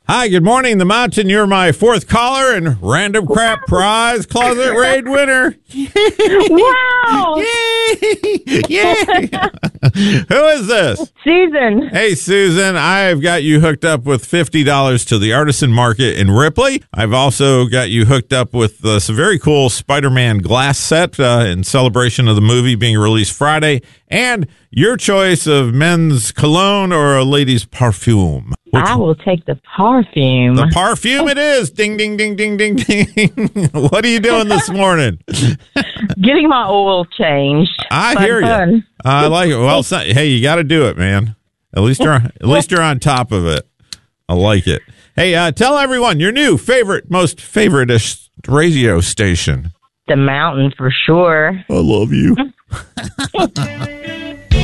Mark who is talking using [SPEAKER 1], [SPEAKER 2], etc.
[SPEAKER 1] Hi, good morning, The Mountain. You're my fourth caller and Random Crap Prize Closet Raid winner.
[SPEAKER 2] Wow!
[SPEAKER 1] Yay! Yay! Who is this?
[SPEAKER 2] Susan.
[SPEAKER 1] Hey, Susan, I've got you hooked up with $50 to the Artisan Market in Ripley. I've also got you hooked up with some very cool Spider-Man glass set in celebration of the movie being released Friday, and your choice of men's cologne or a lady's perfume.
[SPEAKER 2] I will take the perfume.
[SPEAKER 1] The perfume it is. Ding, ding, ding, ding, ding, ding. What are you doing this morning?
[SPEAKER 2] Getting my oil changed.
[SPEAKER 1] I hear you. I like it. Well, hey, you got to do it, man. At least you're on top of it. I like it. Hey, tell everyone your new most favorite-ish radio station.
[SPEAKER 2] The Mountain for sure.
[SPEAKER 1] I love you.